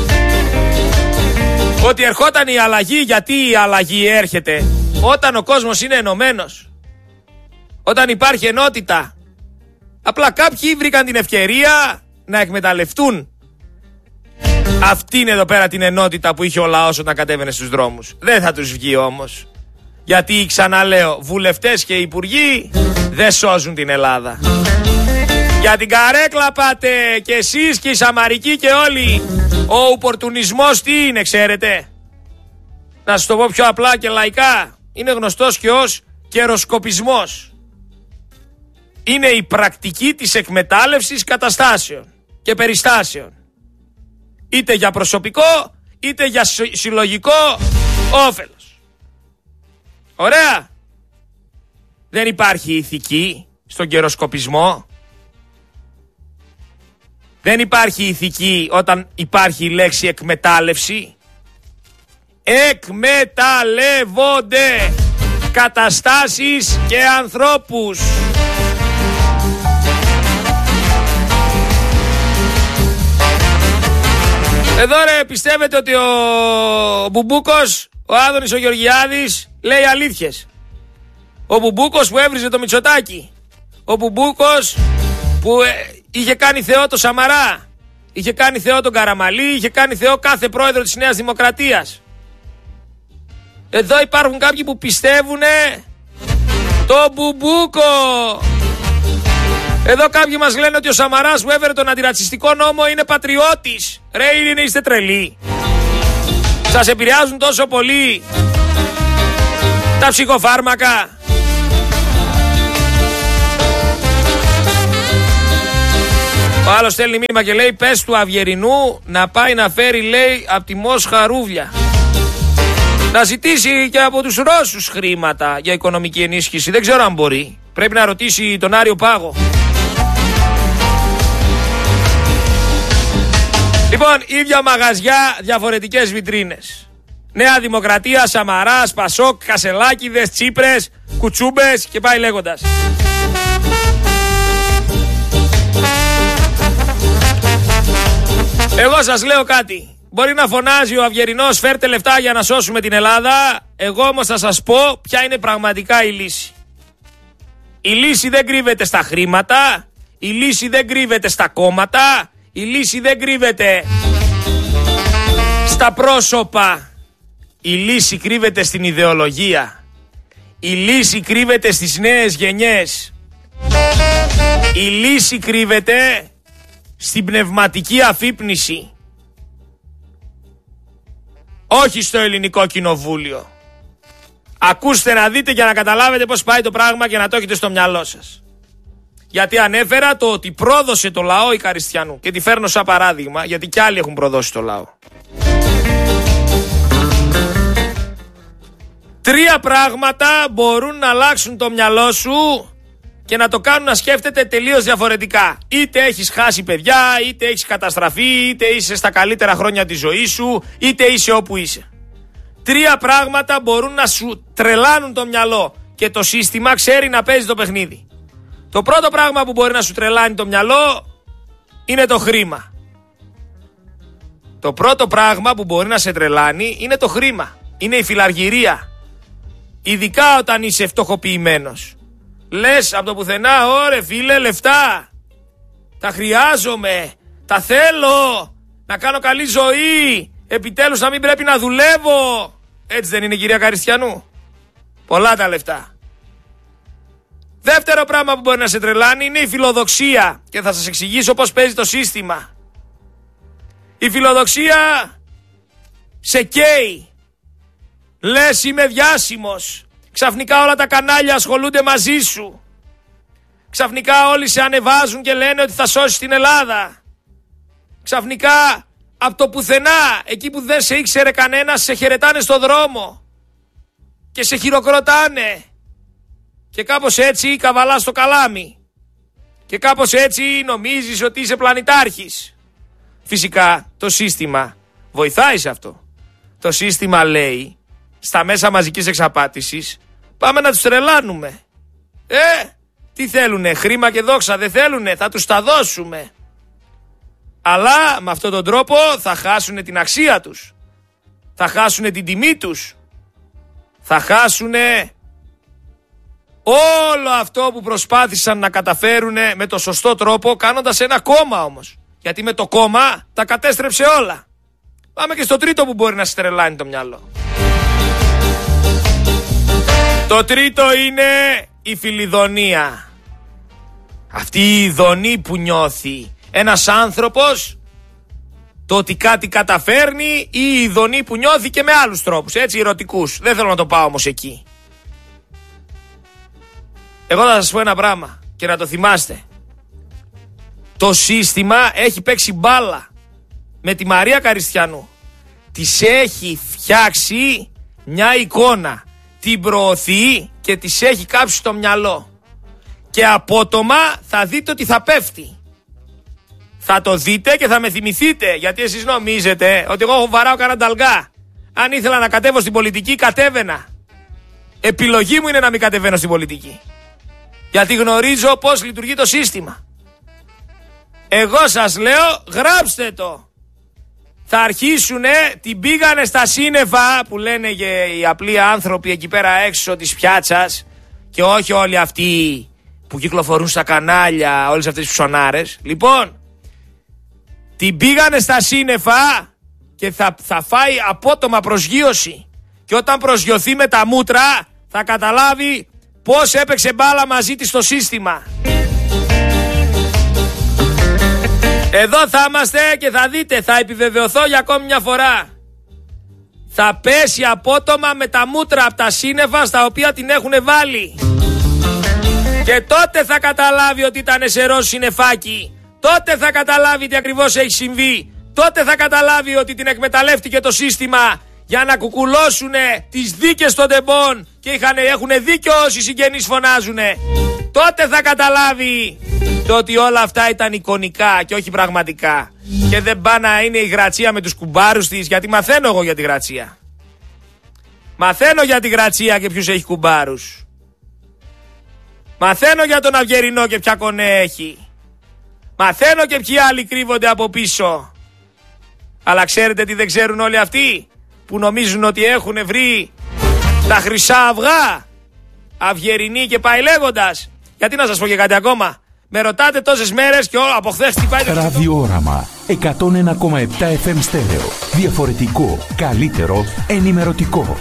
ότι ερχόταν η αλλαγή. Γιατί η αλλαγή έρχεται όταν ο κόσμος είναι ενωμένος, όταν υπάρχει ενότητα. Απλά κάποιοι βρήκαν την ευκαιρία να εκμεταλλευτούν αυτήν εδώ πέρα την ενότητα που είχε ο λαός όταν κατέβαινε στους δρόμους. Δεν θα τους βγει όμως, γιατί ξαναλέω, βουλευτές και υπουργοί δεν σώζουν την Ελλάδα. Για την καρέκλα πάτε και εσείς και οι Σαμαρικοί και όλοι. Ο οπορτουνισμός τι είναι, ξέρετε? Να σας το πω πιο απλά και λαϊκά, είναι γνωστός και ως καιροσκοπισμός. Είναι η πρακτική της εκμετάλλευσης καταστάσεων και περιστάσεων, είτε για προσωπικό είτε για συλλογικό όφελος. Ωραία. Δεν υπάρχει ηθική στον καιροσκοπισμό. Δεν υπάρχει ηθική όταν υπάρχει η λέξη εκμετάλλευση. Εκμεταλλεύονται καταστάσεις και ανθρώπους. Εδώ ρε, πιστεύετε ότι ο Μπουμπούκος, ο Άδωνης ο Γεωργιάδης, λέει αλήθειες? Ο Μπουμπούκος που έβριζε το Μητσοτάκη, ο Μπουμπούκος που είχε κάνει θεό το Σαμαρά, είχε κάνει θεό τον Καραμαλή, είχε κάνει θεό κάθε πρόεδρο της Νέας Δημοκρατίας. Εδώ υπάρχουν κάποιοι που πιστεύουνε το Μπουμπούκο. Εδώ κάποιοι μας λένε ότι ο Σαμαράς που έφερε τον αντιρατσιστικό νόμο είναι πατριώτης. Ρε, είστε τρελοί? Σας επηρεάζουν τόσο πολύ τα ψυχοφάρμακα? Ο άλλος στέλνει μήνυμα και λέει πες του Αυγερινού να πάει να φέρει, λέει, από τη Μόσχα ρούβλια. Να ζητήσει και από τους Ρώσους χρήματα για οικονομική ενίσχυση. Δεν ξέρω αν μπορεί. Πρέπει να ρωτήσει τον Άριο Πάγο. Λοιπόν, ίδια μαγαζιά, διαφορετικές βιτρίνες. Νέα Δημοκρατία, Σαμαράς, Πασόκ, Κασελάκηδες, Τσίπρες, Κουτσούμπες και πάει λέγοντας. Εγώ σας λέω κάτι. Μπορεί να φωνάζει ο Αυγερινός φέρτε λεφτά για να σώσουμε την Ελλάδα. Εγώ όμως θα σας πω ποια είναι πραγματικά η λύση. Η λύση δεν κρύβεται στα χρήματα, η λύση δεν κρύβεται στα κόμματα, η λύση δεν κρύβεται στα πρόσωπα. Η λύση κρύβεται στην ιδεολογία. Η λύση κρύβεται στις νέες γενιές. Η λύση κρύβεται στην πνευματική αφύπνιση. Όχι στο ελληνικό κοινοβούλιο. Ακούστε να δείτε για να καταλάβετε πώς πάει το πράγμα και να το έχετε στο μυαλό σας. Γιατί ανέφερα το ότι πρόδωσε το λαό η Καριστιανού. Και τη φέρνω σαν παράδειγμα, γιατί κι άλλοι έχουν προδώσει το λαό. 3 πράγματα μπορούν να αλλάξουν το μυαλό σου και να το κάνουν να σκέφτεται τελείως διαφορετικά. Είτε έχεις χάσει παιδιά, είτε έχεις καταστραφεί, είτε είσαι στα καλύτερα χρόνια της ζωής σου, είτε είσαι όπου είσαι. 3 πράγματα μπορούν να σου τρελάνουν το μυαλό και το σύστημα ξέρει να παίζει το παιχνίδι. Το πρώτο πράγμα που μπορεί να σου τρελάνει το μυαλό είναι το χρήμα. Το πρώτο πράγμα που μπορεί να σε τρελάνει είναι το χρήμα. Είναι η φιλαργυρία. Ειδικά όταν είσαι φτωχοποιημένος. Λες από το πουθενά, ωρε φίλε, λεφτά. Τα χρειάζομαι. Τα θέλω. Να κάνω καλή ζωή. Επιτέλους να μην πρέπει να δουλεύω. Έτσι δεν είναι, κυρία Καριστιανού? Πολλά τα λεφτά. Δεύτερο πράγμα που μπορεί να σε τρελάνει είναι η φιλοδοξία. Και θα σας εξηγήσω πώς παίζει το σύστημα. Η φιλοδοξία σε καίει. Λες είμαι διάσημος. Ξαφνικά όλα τα κανάλια ασχολούνται μαζί σου. Ξαφνικά όλοι σε ανεβάζουν και λένε ότι θα σώσεις την Ελλάδα. Ξαφνικά από το πουθενά, εκεί που δεν σε ήξερε κανένας, σε χαιρετάνε στο δρόμο. Και σε χειροκροτάνε. Και κάπως έτσι καβαλάς το καλάμι. Και κάπως έτσι νομίζεις ότι είσαι πλανητάρχης. Φυσικά το σύστημα βοηθάει σε αυτό. Το σύστημα λέει στα μέσα μαζικής εξαπάτησης, πάμε να τους τρελάνουμε. Τι θέλουνε, χρήμα και δόξα δεν θέλουνε, θα τους τα δώσουμε. Αλλά με αυτόν τον τρόπο θα χάσουνε την αξία τους. Θα χάσουνε την τιμή τους. Θα χάσουνε όλο αυτό που προσπάθησαν να καταφέρουνε με το σωστό τρόπο, κάνοντας ένα κόμμα όμως. Γιατί με το κόμμα τα κατέστρεψε όλα. Πάμε και στο τρίτο που μπορεί να σε τρελάνει το μυαλό. Το τρίτο είναι η φιλιδονία. Αυτή η ειδονή που νιώθει ένας άνθρωπος, το ότι κάτι καταφέρνει, ή η ειδονή που νιώθει και με άλλους τρόπους, έτσι, ερωτικούς. Δεν θέλω να το πάω όμως εκεί. Εγώ θα σας πω ένα πράγμα και να το θυμάστε. Το σύστημα έχει παίξει μπάλα με τη Μαρία Καριστιανού. Της έχει φτιάξει μια εικόνα. Την προωθεί και της έχει κάψει το μυαλό. Και απότομα θα δείτε ότι θα πέφτει. Θα το δείτε και θα με θυμηθείτε. Γιατί εσείς νομίζετε ότι εγώ βαράω κανένα ταλγά. Αν ήθελα να κατέβω στην πολιτική, κατέβαινα. Επιλογή μου είναι να μην κατεβαίνω στην πολιτική. Γιατί γνωρίζω πώς λειτουργεί το σύστημα. Εγώ σας λέω, γράψτε το. Θα αρχίσουνε, την πήγανε στα σύννεφα που λένε και οι απλοί άνθρωποι εκεί πέρα έξω της πιάτσας, και όχι όλοι αυτοί που κυκλοφορούν στα κανάλια, όλες αυτές τις ψωνάρες. Λοιπόν, την πήγανε στα σύννεφα και θα φάει απότομα προσγείωση. Και όταν προσγειωθεί με τα μούτρα θα καταλάβει πώς έπαιξε μπάλα μαζί της το σύστημα. Εδώ θα είμαστε και θα δείτε, θα επιβεβαιωθώ για ακόμη μια φορά. Θα πέσει απότομα με τα μούτρα από τα σύννεφα στα οποία την έχουν βάλει. Και τότε θα καταλάβει ότι ήταν σε ροζ συννεφάκι. Τότε θα καταλάβει τι ακριβώς έχει συμβεί. Τότε θα καταλάβει ότι την εκμεταλλεύτηκε το σύστημα για να κουκουλώσουνε τις δίκες των τεμπών και έχουν δίκιο όσοι συγγενείς φωνάζουνε. Τότε θα καταλάβει το ότι όλα αυτά ήταν εικονικά και όχι πραγματικά. Και δεν πάει να είναι η Γρατσία με τους κουμπάρους της, γιατί μαθαίνω εγώ για τη Γρατσία. Μαθαίνω για τη Γρατσία και ποιους έχει κουμπάρους. Μαθαίνω για τον Αυγερινό και ποια κονέ έχει. Μαθαίνω και ποιοι άλλοι κρύβονται από πίσω. Αλλά ξέρετε τι δεν ξέρουν όλοι αυτοί που νομίζουν ότι έχουν βρει τα χρυσά αυγά, Αυγερινή και πάει λέγοντας? Γιατί να σας πω και κάτι ακόμα. Με ρωτάτε τόσες μέρες και από χθες τι πάει. Ραδιόραμα 101,7 FM στέρεο. Διαφορετικό, καλύτερο, ενημερωτικό.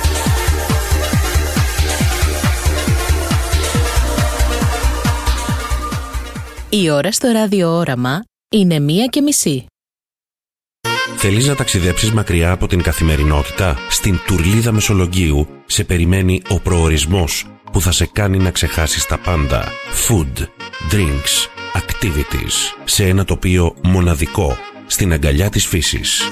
Η ώρα στο ραδιόραμα είναι 1:30. Θέλεις να ταξιδέψεις μακριά από την καθημερινότητα? Στην Τουρλίδα Μεσολογγίου σε περιμένει ο προορισμός που θα σε κάνει να ξεχάσεις τα πάντα. Food, drinks, activities, σε ένα τοπίο μοναδικό, στην αγκαλιά της φύσης.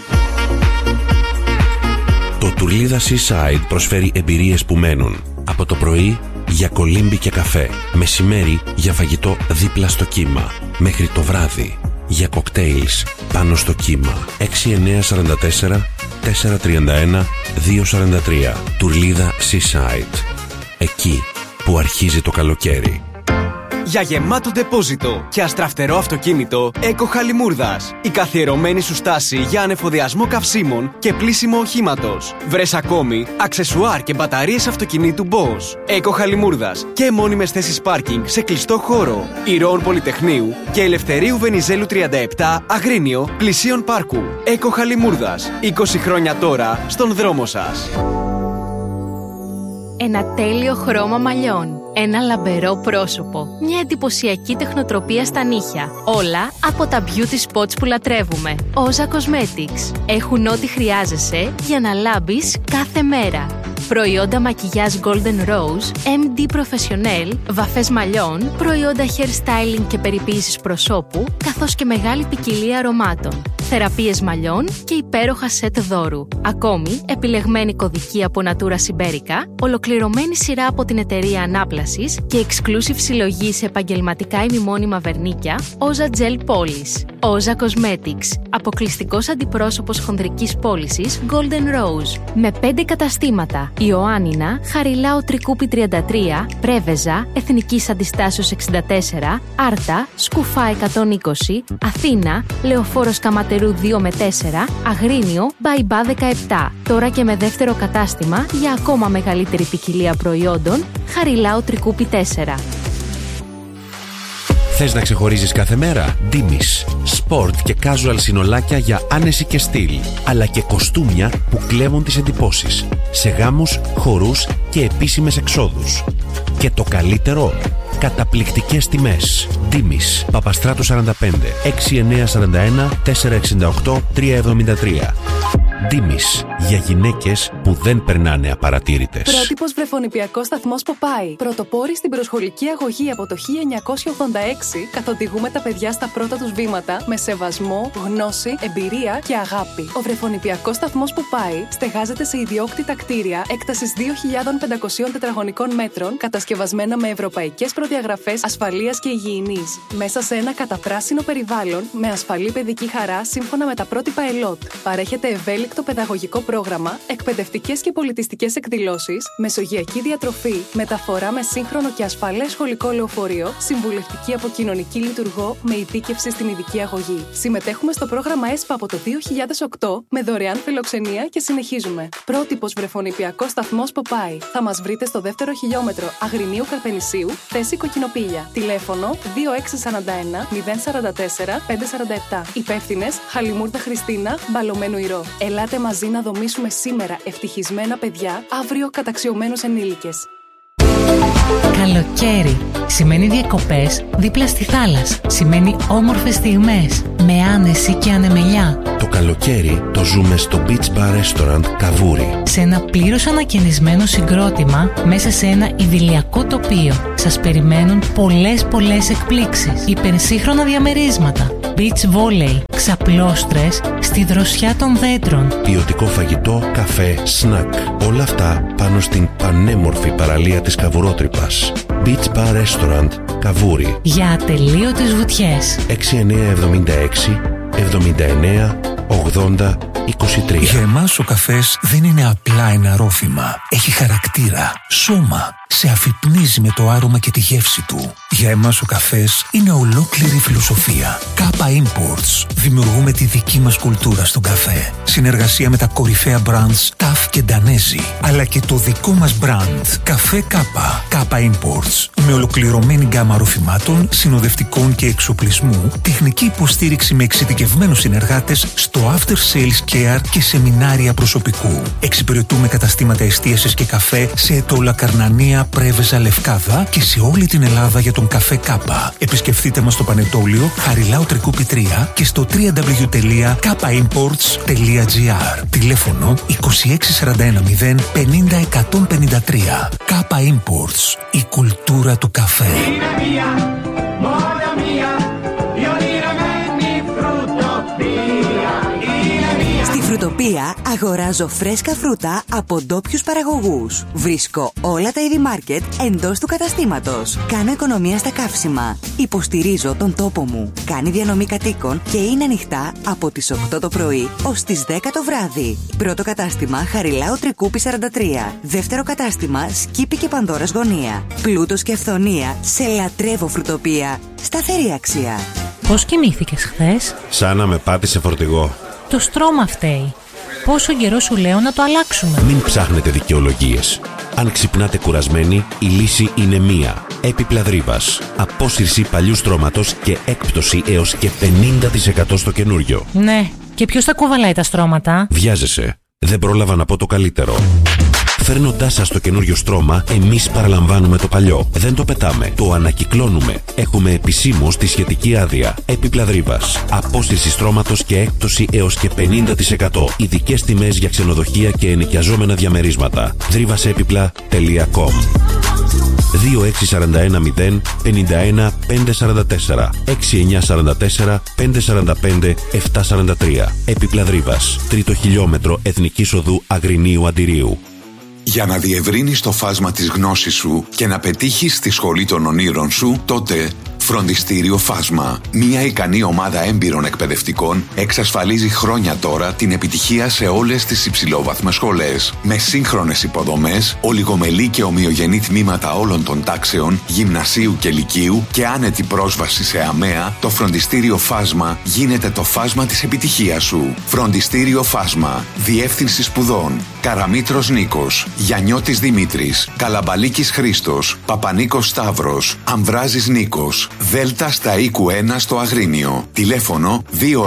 Το Τουρλίδα Seaside προσφέρει εμπειρίες που μένουν. Από το πρωί για κολύμπι και καφέ, μεσημέρι για φαγητό δίπλα στο κύμα, μέχρι το βράδυ για κοκτέιλς πάνω στο κύμα. 6944 431 243. Τουρλίδα Seaside. Εκεί που αρχίζει το καλοκαίρι. Για γεμάτο ντεπόζιτο και αστραφτερό αυτοκίνητο, Eco Χαλιμούρδας. Η καθιερωμένη σου στάση για ανεφοδιασμό καυσίμων και πλύσιμο οχήματος. Βρες ακόμη αξεσουάρ και μπαταρίες αυτοκινήτου Bosch. Eco Χαλιμούρδας και μόνιμες θέσεις πάρκινγκ σε κλειστό χώρο. Ηρώων Πολυτεχνείου και Ελευθερίου Βενιζέλου 37, Αγρίνιο, πλησίον πάρκου. Eco Χαλιμούρδας. 20 χρόνια τώρα στον δρόμο σας. Ένα τέλειο χρώμα μαλλιών. Ένα λαμπερό πρόσωπο. Μια εντυπωσιακή τεχνοτροπία στα νύχια. Όλα από τα beauty spots που λατρεύουμε. Όζα Cosmetics. Έχουν ό,τι χρειάζεσαι για να λάμπεις κάθε μέρα. Προϊόντα μακιγιάζ Golden Rose, MD Professional, βαφές μαλλιών, προϊόντα hair styling και περιποίησης προσώπου, καθώς και μεγάλη ποικιλία αρωμάτων. Θεραπείες μαλλιών και υπέροχα σετ δώρου. Ακόμη, επιλεγμένη κωδική από Natura Siberica, ολοκληρωμένη σειρά από την εταιρεία Ανάπλασης και exclusive συλλογή σε επαγγελματικά ημιμόνιμα βερνίκια, Oza Gel Polish. Oza Cosmetics, αποκλειστικός αντιπρόσωπος χονδρικής πώλησης Golden Rose. Με 5 καταστήματα: Ιωάννινα, Χαριλάου Τρικούπη 33, Πρέβεζα, Εθνικής Αντιστάσεως 64, Άρτα, Σκουφά 120, Αθήνα, Λεωφόρος Καματερού 2 με 4, Αγρίνιο, Μπαϊμπά 17. Τώρα και με δεύτερο κατάστημα για ακόμα μεγαλύτερη ποικιλία προϊόντων, Χαριλάου Τρικούπη 4. Θες να ξεχωρίζεις κάθε μέρα? Ντίμης. Σπορτ και casual συνολάκια για άνεση και στυλ. Αλλά και κοστούμια που κλέβουν τις εντυπώσεις. Σε γάμους, χορούς και επίσημες εξόδους. Και το καλύτερο, καταπληκτικές τιμές. Ντίμης. Παπαστράτου 45. 6941 468 373. Ντίμης. Για γυναίκες που δεν περνάνε απαρατήρητες. Πρότυπος βρεφονιπιακός σταθμός Ποπάι. Πρωτοπόροι στην προσχολική αγωγή από το 1986, καθοδηγούμε τα παιδιά στα πρώτα τους βήματα με σεβασμό, γνώση, εμπειρία και αγάπη. Ο βρεφονιπιακός σταθμός Ποπάι στεγάζεται σε ιδιόκτητα κτίρια έκτασης 2.500 τετραγωνικών μέτρων, κατασκευασμένα με ευρωπαϊκές προδιαγραφές ασφαλείας και υγιεινής. Μέσα σε ένα καταπράσινο περιβάλλον με ασφαλή παιδική χαρά σύμφωνα με τα πρότυπα ΕΛΟΤ. Παρέχεται ευέλικτο παιδαγωγικό πρόγραμμα, εκπαιδευτικές και πολιτιστικές εκδηλώσεις, μεσογειακή διατροφή, μεταφορά με σύγχρονο και ασφαλές σχολικό λεωφορείο, συμβουλευτική από κοινωνική λειτουργό με ειδίκευση στην ειδική αγωγή. Συμμετέχουμε στο πρόγραμμα ΕΣΠΑ από το 2008 με δωρεάν φιλοξενία και συνεχίζουμε. Πρότυπος βρεφονιπιακός σταθμός Ποπάι. Θα μας βρείτε στο δεύτερο χιλιόμετρο Αγρινίου Καρπενησίου, θέση Κοκκινοπήλια. Τηλέφωνο 2641 044 547. Υπεύθυνες Χαλιμούρδα Χριστίνα, Μπαλωμένου Ηρώ. Ελάτε μαζί να δομήσουμε σήμερα ευτυχισμένα παιδιά, αύριο καταξιωμένους ενήλικες. Καλοκαίρι σημαίνει διακοπές δίπλα στη θάλασσα. Σημαίνει όμορφες στιγμές με άνεση και ανεμελιά. Το καλοκαίρι το ζούμε στο Beach Bar Restaurant Καβούρι. Σε ένα πλήρως ανακαινισμένο συγκρότημα μέσα σε ένα ιδηλιακό τοπίο. Σας περιμένουν πολλές εκπλήξεις. Υπερσύγχρονα διαμερίσματα. Beach volley, ξαπλώστρες στη δροσιά των δέντρων. Ποιοτικό φαγητό, καφέ, σνακ. Όλα αυτά πάνω στην πανέμορφη παραλία της Καβουρότρυπας. Beach Bar Restaurant Καβούρι. Για ατελείωτες βουτιές. 6976 79 80 23. Για εμάς ο καφές δεν είναι απλά ένα ρόφημα. Έχει χαρακτήρα, σώμα, σε αφυπνίζει με το άρωμα και τη γεύση του. Για εμάς ο καφές είναι ολόκληρη φιλοσοφία. Kappa Imports. Δημιουργούμε τη δική μας κουλτούρα στον καφέ. Συνεργασία με τα κορυφαία brands TAF και Danesi, αλλά και το δικό μας brand Καφέ Kappa. Kappa Imports. Με ολοκληρωμένη γκάμα ροφημάτων, συνοδευτικών και εξοπλισμού, τεχνική υποστήριξη με εξειδικευμένους συνεργάτες στο after sales care και σεμινάρια προσωπικού. Εξυπηρετούμε καταστήματα εστίασης και καφέ σε Ετώλα, Καρνανία, Πρέβεζα, Λευκάδα και σε όλη την Ελλάδα για τον καφέ Kappa. Επισκεφτείτε μας στο Πανετόλιο, Χαριλάου Τρικούπη 3 και στο www.kappaimports.gr. Τηλέφωνο 26410 50 153. Kappa Imports. Η κουλτούρα του καφέ. Στη Φρουτοπία αγοράζω φρέσκα φρούτα από ντόπιους παραγωγούς. Βρίσκω όλα τα είδη μάρκετ εντός του καταστήματος. Κάνω οικονομία στα καύσιμα. Υποστηρίζω τον τόπο μου. Κάνει διανομή κατοίκων και είναι ανοιχτά από τις 8 το πρωί ως τις 10 το βράδυ. Πρώτο κατάστημα Χαριλάου Τρικούπη 43. Δεύτερο κατάστημα Σκύπη και Πανδώρας Γωνία. Πλούτος και αυθονία σε λατρεύω Φρουτοπία. Σταθερή αξία. Πώς κοιμήθηκες χθες? Σαν να με πάτησε φορτηγό. Το στρώμα φταίει. Πόσο καιρό σου λέω να το αλλάξουμε? Μην ψάχνετε δικαιολογίες. Αν ξυπνάτε κουρασμένοι, η λύση είναι μία. Έπιπλα Δρύβας. Απόσυρση παλιού στρώματος και έκπτωση έως και 50% στο καινούριο. Ναι, και ποιος θα κουβαλάει τα στρώματα? Βιάζεσαι. Δεν πρόλαβα να πω το καλύτερο. Φέρνοντάς σας το καινούριο στρώμα, εμείς παραλαμβάνουμε το παλιό. Δεν το πετάμε, το ανακυκλώνουμε. Έχουμε επισήμως τη σχετική άδεια. Έπιπλα Δρύβας. Απόσυρση στρώματος και έκπτωση έως και 50%. Ειδικές τιμές για ξενοδοχεία και ενοικιαζόμενα διαμερίσματα. Δρύβασέπιπλα.com 2641 51 544 6944 545 743. Έπιπλα Δρύβας. 3ο χιλιόμετρο Εθνικής Οδού Αγρινίου Αντιρίου. Για να διευρύνεις το φάσμα της γνώσης σου και να πετύχεις τη σχολή των ονείρων σου, τότε Φροντιστήριο Φάσμα. Μια ικανή ομάδα έμπειρων εκπαιδευτικών εξασφαλίζει χρόνια τώρα την επιτυχία σε όλες τις υψηλόβαθμες σχολές. Με σύγχρονες υποδομές, ολιγομελή και ομοιογενή τμήματα όλων των τάξεων, γυμνασίου και λυκείου και άνετη πρόσβαση σε ΑΜΕΑ, το Φροντιστήριο Φάσμα γίνεται το φάσμα της επιτυχίας σου. Φροντιστήριο Φάσμα. Διεύθυνση σπουδών. Καραμήτρος Νίκος, Γιαννιώτης Δημήτρης, Καλαμπαλίκης Χρήστος, Παπανίκος Σταύρος, Αμβράζης Νίκος, Δέλτα στα οίκου 1 στο Αγρίνιο. Τηλέφωνο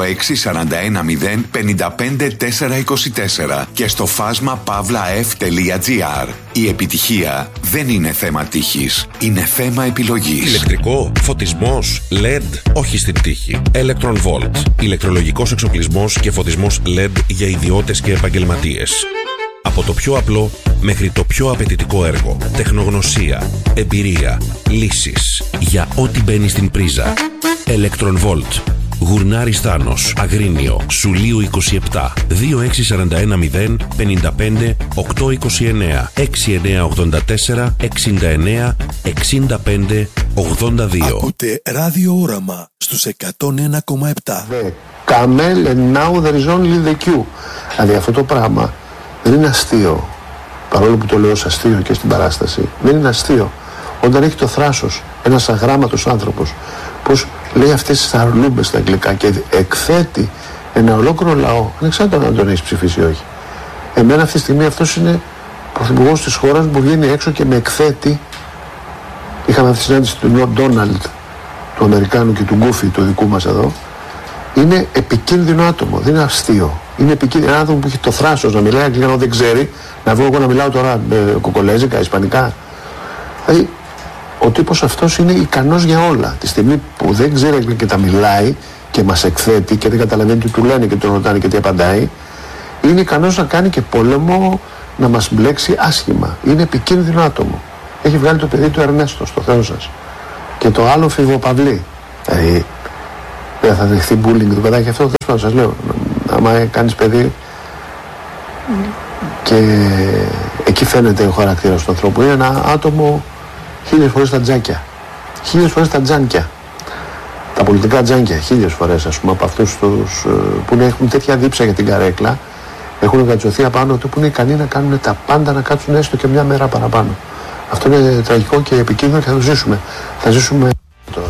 26410 55 424 και στο φάσμα pavlaf.gr. Η επιτυχία δεν είναι θέμα τύχης, είναι θέμα επιλογής. Ηλεκτρικό, φωτισμός, LED, όχι στην τύχη. Electron Volt. Ηλεκτρολογικός εξοπλισμός και φωτισμός LED για ιδιώτες και επαγγελματίες. Από το πιο απλό μέχρι το πιο απαιτητικό έργο. Τεχνογνωσία, εμπειρία, λύσεις. Για ό,τι μπαίνει στην πρίζα. Electron Volt. Γουρνάρης Θάνος, Αγρίνιο, Σουλίου 27, 26410 55 829, 6984 69 65 82. Ακούτε Ράδιο Όραμα στους 101,7. Camel and now there is only the queue. Δηλαδή αυτό το πράγμα δεν είναι αστείο. Παρόλο που το λέω ως αστείο και στην παράσταση, δεν είναι αστείο. Όταν έχει το θράσος ένας αγράμματος άνθρωπος, πως λέει αυτές τις αρλούμπες στα αγγλικά και εκθέτει ένα ολόκληρο λαό, ανεξάρτητα αν τον έχει ψηφίσει ή όχι. Εμένα αυτή τη στιγμή αυτός είναι πρωθυπουργός της χώρας που βγαίνει έξω και με εκθέτει. Είχαμε αυτή τη συνάντηση του Ντόναλντ, του Αμερικάνου και του Γκούφι, του δικού μας εδώ. Είναι επικίνδυνο άτομο, δεν είναι αστείο. Είναι επικίνδυνο άτομο που έχει το θράσος να μιλάει αγγλικά, δεν ξέρει, να βγω εγώ να μιλάω τώρα κοκολέζικα, ισπανικά. Δηλαδή, ο τύπος αυτός είναι ικανός για όλα. Τη στιγμή που δεν ξέρει και τα μιλάει και μας εκθέτει και δεν καταλαβαίνει τι του λένε και τον ρωτάνε και τι απαντάει, είναι ικανός να κάνει και πόλεμο, να μας μπλέξει άσχημα. Είναι επικίνδυνο άτομο. Έχει βγάλει το παιδί του Ερνέστο, στο Θεό σας. Και το άλλο Φιβοπαυλή. Δηλαδή, δεν θα δεχθεί bullying το παιδάκι αυτό, δεν σας λέω. Άμα κάνεις παιδί και εκεί φαίνεται ο χαρακτήρας του ανθρώπου. Είναι ένα άτομο 1000 φορές τα τζάκια. 1000 φορές τα τζάνκια. Τα πολιτικά τζάνκια, 1000 φορές, ας πούμε, από αυτούς τους που έχουν τέτοια δίψα για την καρέκλα, έχουν κατσωθεί απάνω του που είναι ικανοί να κάνουν τα πάντα, να κάτσουν έστω και μια μέρα παραπάνω. Αυτό είναι τραγικό και επικίνδυνο και θα το ζήσουμε. Θα ζήσουμε τώρα.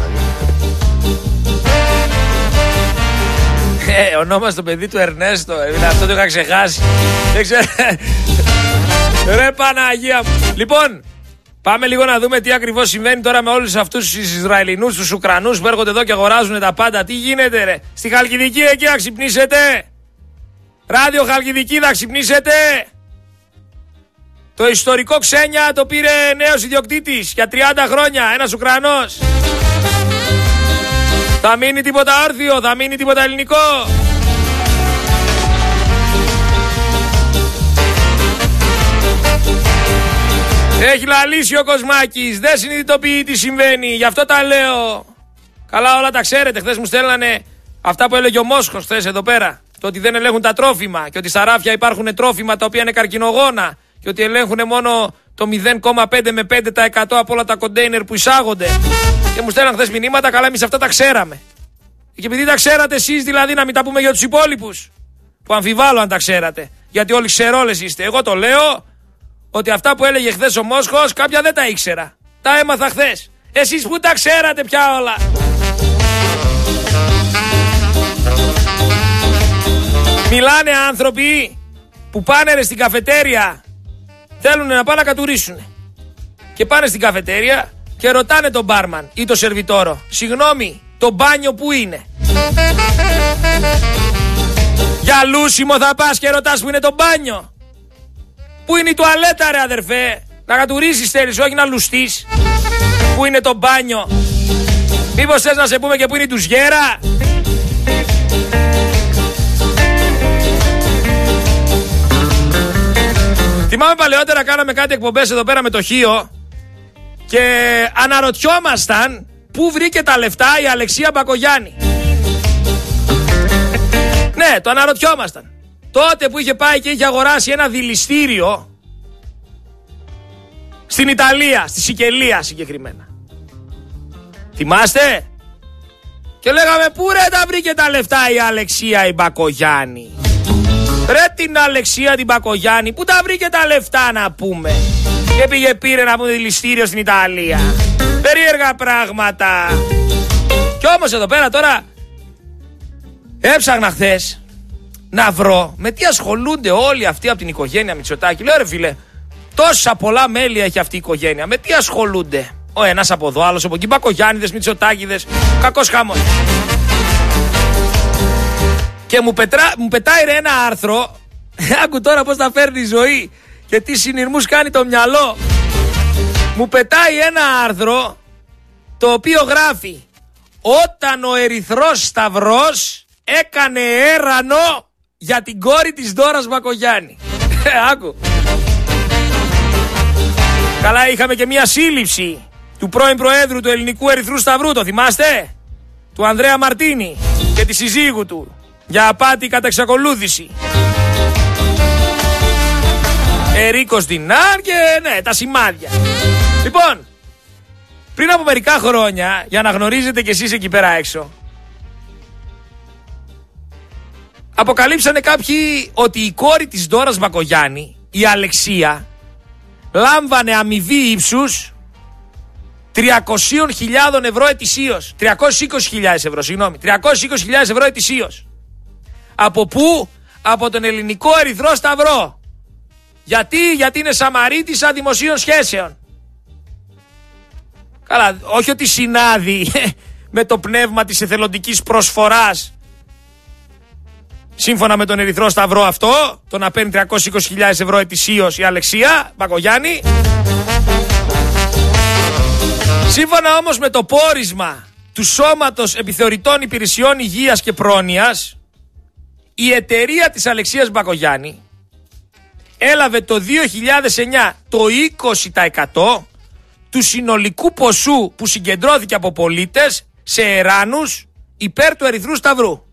Ονόμαστε το παιδί του Ερνέστο. Αυτό το είχα ξεχάσει. Δεν ξέρω. Ρε Παναγία μου. Λοιπόν, πάμε λίγο να δούμε τι ακριβώς συμβαίνει τώρα με όλους αυτούς τους Ισραηλινούς, τους Ουκρανούς που έρχονται εδώ και αγοράζουν τα πάντα. Τι γίνεται ρε? Στη Χαλκιδική εκεί να ξυπνήσετε. Ράδιο Χαλκιδική να ξυπνήσετε. Το ιστορικό Ξένια το πήρε νέος ιδιοκτήτης για 30 χρόνια. Ένας Ουκρανός. Θα μείνει τίποτα όρθιο, θα μείνει τίποτα ελληνικό? Έχει λαλήσει ο Κοσμάκης, δεν συνειδητοποιεί τι συμβαίνει, γι' αυτό τα λέω. Καλά όλα τα ξέρετε, χθες μου στέλνανε αυτά που έλεγε ο Μόσχος χθες εδώ πέρα. Το ότι δεν ελέγχουν τα τρόφιμα και ότι στα ράφια υπάρχουν τρόφιμα τα οποία είναι καρκινογόνα και ότι ελέγχουν μόνο το 0,5 με 5% από όλα τα κοντέινερ που εισάγονται. Και μου στέλναν χθες μηνύματα, καλά εμείς αυτά τα ξέραμε. Και επειδή τα ξέρατε εσείς δηλαδή να μην τα πούμε για τους υπόλοιπους, που αμφιβάλλω αν τα ξέρατε, γιατί όλοι ξερόλες είστε. Εγώ το λέω ότι αυτά που έλεγε χθες ο Μόσχος κάποια δεν τα ήξερα. Τα έμαθα χθες. Εσείς που τα ξέρατε πια όλα? Μιλάνε άνθρωποι που πάνε ρε στην καφετέρια, θέλουν να πάνε να κατουρίσουν. Και πάνε στην καφετέρια και ρωτάνε τον μπάρμαν ή τον σερβιτόρο, συγγνώμη, το μπάνιο που είναι? Για λούσιμο θα πας και ρωτάς που είναι το μπάνιο? Πού είναι η τουαλέτα ρε αδερφέ? Να κατουρίσεις θέλεις, όχι να λουστείς. Πού είναι το μπάνιο? Μήπως θες να σε πούμε και πού είναι η τουζιέρα? Θυμάμαι παλαιότερα κάναμε κάτι εκπομπές εδώ πέρα με το Χίο και αναρωτιόμασταν πού βρήκε τα λεφτά η Αλεξία Μπακογιάννη. Ναι, το αναρωτιόμασταν. Τότε που είχε πάει και είχε αγοράσει ένα δηληστήριο στην Ιταλία, στη Σικελία συγκεκριμένα. Θυμάστε? Και λέγαμε πού ρε τα βρήκε τα λεφτά η Αλεξία η Μπακογιάννη? Ρε την Αλεξία την Μπακογιάννη, πού τα βρήκε τα λεφτά να πούμε? Και πήγε πήρε να πούμε δηληστήριο στην Ιταλία. Περίεργα πράγματα. Κι όμως εδώ πέρα τώρα έψαχνα χθες να βρω με τι ασχολούνται όλοι αυτοί από την οικογένεια Μητσοτάκη. Λέω ρε φίλε, τόσα πολλά μέλη έχει αυτή η οικογένεια, με τι ασχολούνται? Ο ένας από εδώ, άλλος από εκεί, Μπακογιάννηδες, Μητσοτάκηδες, κακός χαμός. Και μου πετάει ρε ένα άρθρο, άκου τώρα πως θα φέρνει η ζωή και τι συνειρμούς κάνει το μυαλό. Μου πετάει ένα άρθρο το οποίο γράφει «Όταν ο Ερυθρός Σταυρός έκανε έρανο για την κόρη της Ντόρας Μπακογιάννη». Άκου. Καλά, είχαμε και μια σύλληψη του πρώην Προέδρου του Ελληνικού Ερυθρού Σταυρού, το θυμάστε? Του Ανδρέα Μαρτίνη και τη συζύγου του για απάτη κατά εξακολούθηση. Ερίκος Δινάρ και ναι, τα σημάδια. Λοιπόν, πριν από μερικά χρόνια, για να γνωρίζετε κι εσείς εκεί πέρα έξω, αποκαλύψανε κάποιοι ότι η κόρη της Ντόρας Μπακογιάννη, η Αλεξία, λάμβανε αμοιβή ύψους 300.000 ευρώ ετησίως. 320.000 ευρώ, συγγνώμη. 320.000 ευρώ ετησίως. Από πού? Από τον Ελληνικό Ερυθρό Σταυρό. Γιατί είναι Σαμαρίτισσα δημοσίων σχέσεων. Καλά, όχι ότι συνάδει με το πνεύμα της εθελοντικής προσφοράς. Σύμφωνα με τον Ερυθρό Σταυρό αυτό, το να παίρνει 320.000 ευρώ ετησίως η Αλεξία Μπακογιάννη. Σύμφωνα όμως με το πόρισμα του Σώματος Επιθεωρητών Υπηρεσιών Υγείας και Πρόνοιας, η εταιρεία της Αλεξίας Μπακογιάννη έλαβε το 2009 το 20% του συνολικού ποσού που συγκεντρώθηκε από πολίτες σε εράνους υπέρ του Ερυθρού Σταυρού.